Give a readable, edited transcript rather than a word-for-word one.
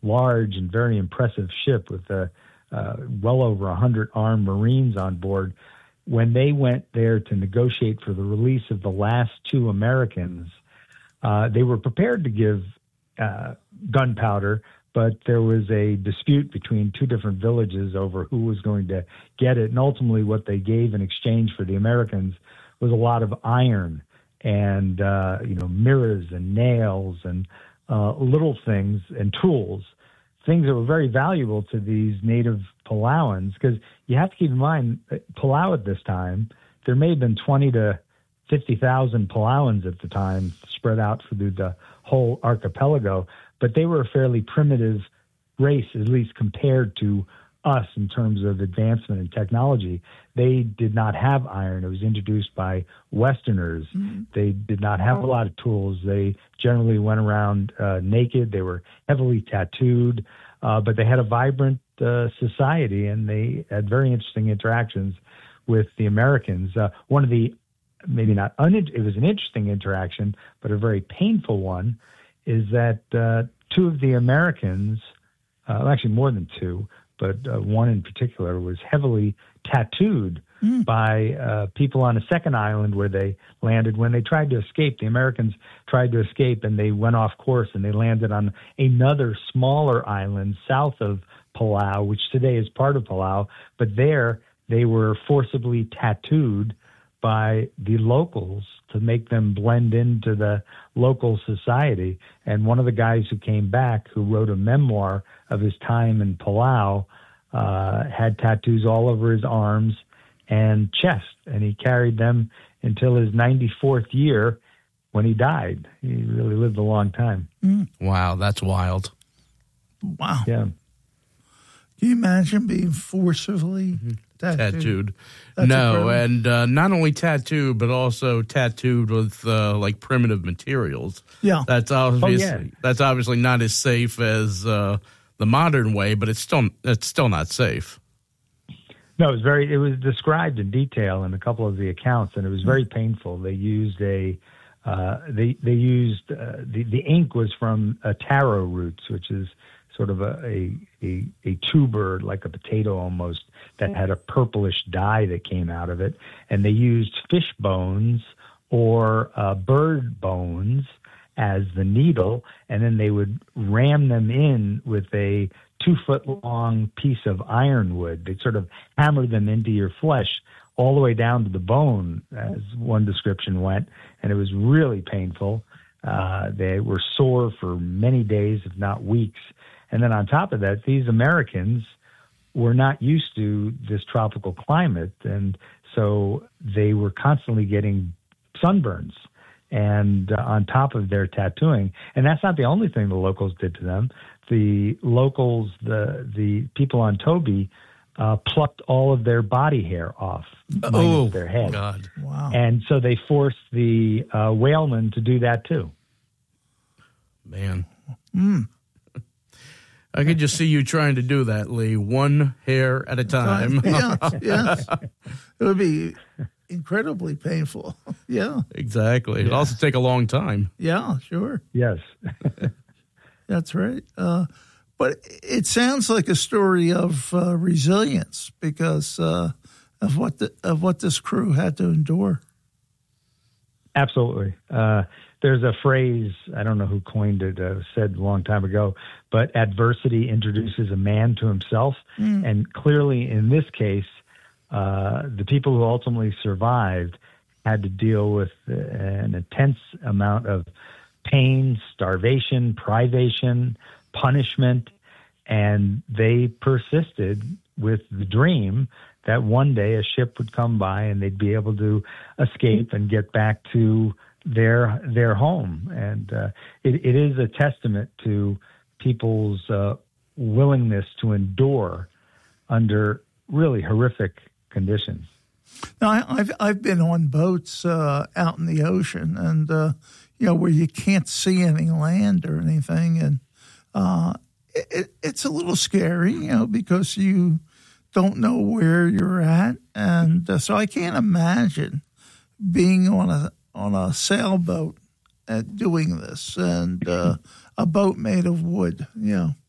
large and very impressive ship with well over 100 armed Marines on board. When they went there to negotiate for the release of the last 2 Americans, they were prepared to give gunpowder, but there was a dispute between 2 different villages over who was going to get it. And ultimately what they gave in exchange for the Americans was a lot of iron and, mirrors and nails and little things and tools, things that were very valuable to these native Palauans. Because you have to keep in mind, Palau at this time, there may have been 20 to 50,000 Palauans at the time spread out through the whole archipelago, but they were a fairly primitive race, at least compared to us in terms of advancement in technology. They did not have iron. It was introduced by Westerners. Mm-hmm. They did not have a lot of tools. They generally went around naked. They were heavily tattooed, but they had a vibrant society, and they had very interesting interactions with the Americans. One of the, maybe not, it was an interesting interaction, but a very painful one, is that 2 of the Americans, actually more than 2, but one in particular was heavily tattooed by people on a second island where they landed. When they tried to escape, the Americans tried to escape, and they went off course, and they landed on another smaller island south of Palau, which today is part of Palau. But there they were forcibly tattooed by the locals to make them blend into the local society. And one of the guys who came back, who wrote a memoir of his time in Palau, had tattoos all over his arms and chest, and he carried them until his 94th year when he died. He really lived a long time. Wow, that's wild. Wow. Yeah. Can you imagine being forcibly tattooed? No, and not only tattooed, but also tattooed with like primitive materials. Yeah, that's obviously not as safe as the modern way, but it's still not safe. No, it was described in detail in a couple of the accounts, and it was very painful. They used the ink was from taro roots, which is sort of a tuber, like a potato almost, that had a purplish dye that came out of it. And they used fish bones or bird bones as the needle, and then they would ram them in with a 2-foot-long piece of ironwood. They'd sort of hammer them into your flesh all the way down to the bone, as one description went, and it was really painful. They were sore for many days, if not weeks. And then on top of that, these Americans were not used to this tropical climate, and so they were constantly getting sunburns and on top of their tattooing. And that's not the only thing the locals did to them. The locals, the people on Toby, plucked all of their body hair off their head. God. Wow. And so they forced the whalemen to do that too. Man. I could just see you trying to do that, Lee, one hair at a time. Yes. It would be incredibly painful. Yeah. Exactly. It'd also take a long time. Yeah, sure. Yes. That's right. But it sounds like a story of resilience because of what this crew had to endure. Absolutely. There's a phrase, I don't know who coined it, said a long time ago, but adversity introduces a man to himself. And clearly in this case, the people who ultimately survived had to deal with an intense amount of pain, starvation, privation, punishment, and they persisted with the dream that one day a ship would come by and they'd be able to escape and get back to their home. And it is a testament to people's willingness to endure under really horrific conditions. Now, I've been on boats out in the ocean, and where you can't see any land or anything, and it's a little scary, because you don't know where you're at, and so I can't imagine being on a sailboat doing this, and a boat made of wood.